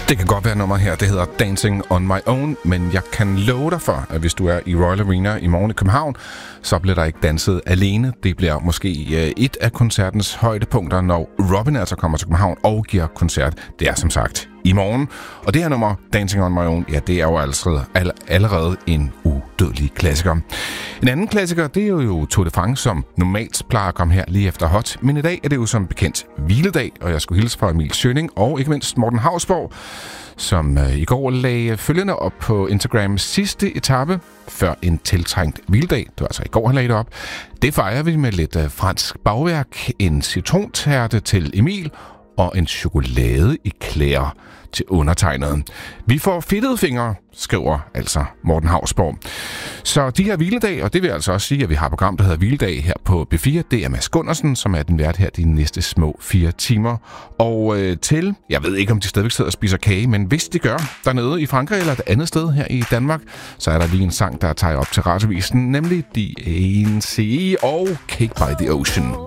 Det kan godt være nummer her, det hedder Dancing on My Own, men jeg kan love dig for, at hvis du er i Royal Arena i morgen i København, så bliver der ikke danset alene. Det bliver måske et af koncertens højdepunkter, når Robin altså kommer til København og giver koncert. Det er som sagt i morgen. Og det her nummer, Dancing on My Own, ja, det er jo altså allerede en udødelig klassiker. En anden klassiker, det er jo Tour de France, som normalt plejer at komme her lige efter Hot. Men i dag er det jo som bekendt hviledag, og jeg skulle hilse fra Emil Schønning og ikke mindst Morten Hausborg, som i går lagde følgende op på Instagrams sidste etape før en tiltrængt hviledag. Det var altså i går, han lagde det op. Det fejrer vi med lidt fransk bagværk, en citrontærte til Emil og en chokolade i klæder til undertegnet. Vi får fedtede fingre, skriver altså Morten Hausborg. Så de her hviledag, og det vil altså også sige, at vi har et program, der hedder Hviledag her på B4. Det er Mads Gundersen, som er den vært her de næste små 4 timer. Og jeg ved ikke, om de stadigvæk sidder og spiser kage, men hvis de gør dernede i Frankrig eller et andet sted her i Danmark, så er der lige en sang, der tager op til radiovisen, nemlig The ANC og Cake by the Ocean.